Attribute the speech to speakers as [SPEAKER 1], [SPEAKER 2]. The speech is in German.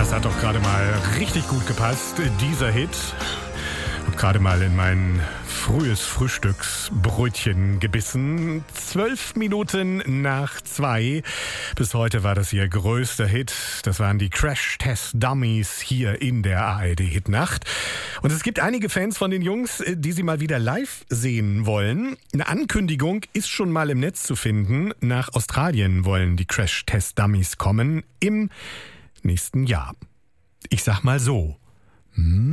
[SPEAKER 1] Das hat doch gerade mal richtig gut gepasst, dieser Hit. Ich habe gerade mal in mein frühes Frühstücksbrötchen gebissen. 12 Minuten nach 2. Bis heute war das ihr größter Hit. Das waren die Crash Test Dummies hier in der ARD-Hitnacht. Und es gibt einige Fans von den Jungs, die sie mal wieder live sehen wollen. Eine Ankündigung ist schon mal im Netz zu finden. Nach Australien wollen die Crash Test Dummies kommen im nächsten Jahr. Ich sag mal so.